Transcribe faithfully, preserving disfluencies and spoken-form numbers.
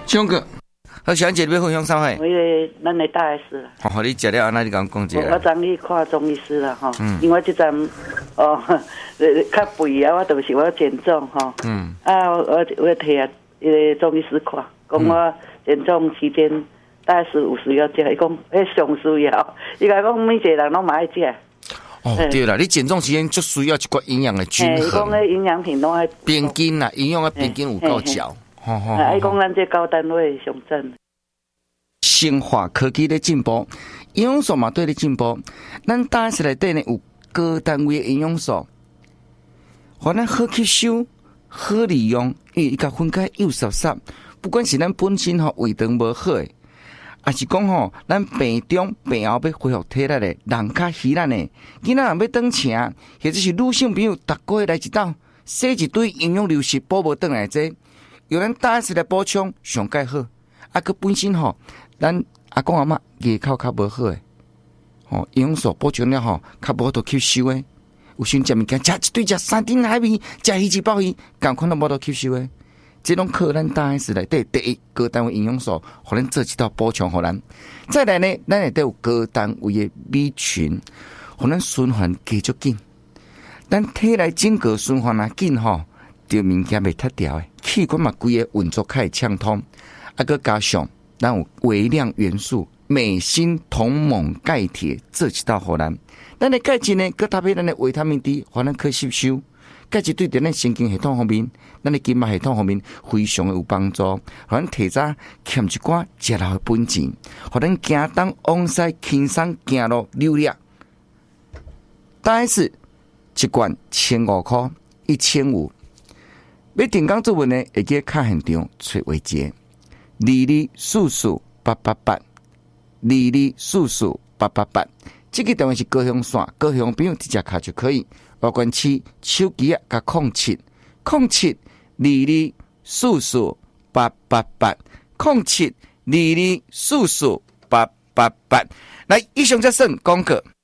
兄哥，好，小姐你要分享啥货？ 我个咱的大 S 啦。 好，你食了，那你讲讲一下。 我昨去看中医师啦，吼、嗯，因为这阵哦，较肥啊，我就是我减重吼。嗯。啊，我我我摕啊，一个中医师看，讲我减重期间大 S 有需要食，伊讲迄上需要，伊甲讲每一个人拢嘛爱食。 哦，对啦，你减重期间就需要一个营养的均衡。 伊讲迄营养品拢爱平均啦，营养的平均有够少。好好。 啊，伊讲咱这高单位上正。 生化科技的进步，营养素嘛对的进步。咱大 S 内底呢有高单位的营养素，互咱好吸收、好利用，因为伊甲分解又熟熟。不管是咱本身吼胃肠无好诶，也是讲吼咱病中病后要恢复体力诶，人较虚咱诶，囡仔人要长成，或者是女性朋友逐个月来一道，洗一堆营养流失补无转来这，由咱大 S 来补充上介好。啊，佮本身吼。咱阿公阿嬷牙口较无好诶，吼营养素补充了吼，较无度吸收诶。有时食物件食一堆食三丁海味，食鱼翅鲍鱼，共款都无度吸收诶。这拢靠咱大 S 内底第一高单位营养素，互咱做一道补充互咱。再来呢，咱内底有高单位诶米群，互咱循环继续紧。咱体内整个循环啊紧吼，着物件袂脱掉诶，气管嘛规个运作较会畅通，啊佮加上。咱有微量元素镁、锌、铜、锰、钙、铁做一道互咱。咱的钙质呢，佮搭配咱的维他命 D， 互咱可吸收。钙质对咱神经系统方面、咱的筋脉系统方面非常有帮助，互咱体早欠一寡食老的本钱，互咱行东往西轻松行路流力。大 S 一罐千五块，一千五。要定岗作文呢，会记卡现场找维杰。二二四四八八八，二二四四八八八，这个电话是高雄线，高雄朋友直接卡就可以。外关市手机啊，加空七空七二二四四八八八空七二二四四八八八。来，以上则算广告。